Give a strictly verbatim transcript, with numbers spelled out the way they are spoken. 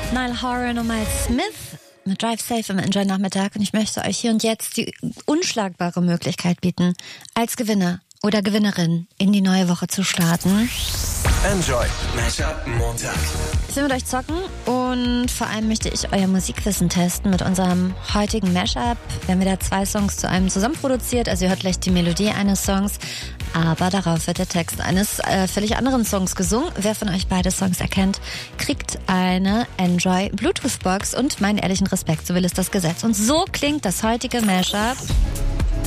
Niall Horan und Miles Smith mit Drive Safe im Enjoy Nachmittag, und ich möchte euch hier und jetzt die unschlagbare Möglichkeit bieten, als Gewinner oder Gewinnerin in die neue Woche zu starten. Enjoy Mashup Montag. Ich will mit euch zocken und vor allem möchte ich euer Musikwissen testen mit unserem heutigen Mashup. Wir haben wieder zwei Songs zu einem zusammen produziert, also ihr hört gleich die Melodie eines Songs, aber darauf wird der Text eines äh, völlig anderen Songs gesungen. Wer von euch beide Songs erkennt, kriegt eine Enjoy Bluetooth Box und meinen ehrlichen Respekt, so will es das Gesetz. Und so klingt das heutige Mashup.